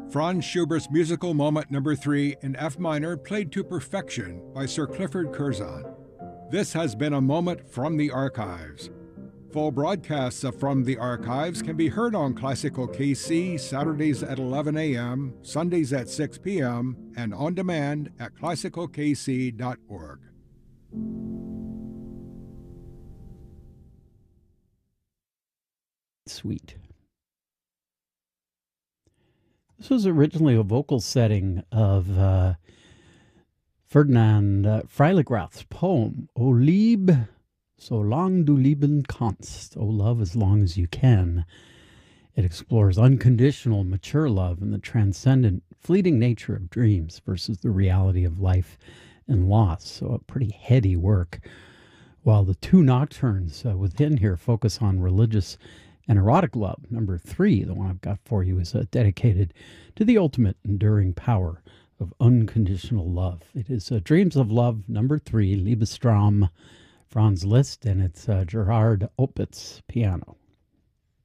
Franz Schubert's musical moment number 3 in F minor played to perfection by Sir Clifford Curzon. This has been a moment from the archives. Full broadcasts of From the Archives can be heard on Classical KC Saturdays at 11 a.m., Sundays at 6 p.m., and on demand at classicalkc.org. Sweet. This was originally a vocal setting of Ferdinand Freiligrath's poem, O Liebe, so lang du lieben kannst, O love as long as you can. It explores unconditional, mature love and the transcendent, fleeting nature of dreams versus the reality of life and loss. So a pretty heady work. While the two nocturnes within here focus on religious and erotic love. Number 3, the one I've got for you, is dedicated to the ultimate enduring power of unconditional love. It is Dreams of Love, number 3, Liebestraum, Franz Liszt, and it's Gerhard Opitz piano.